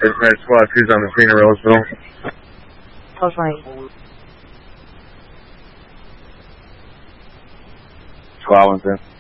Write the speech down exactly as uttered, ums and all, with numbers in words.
Dispatch Squad two's on the scene of Roseville. twelve twenty. Squad one ten.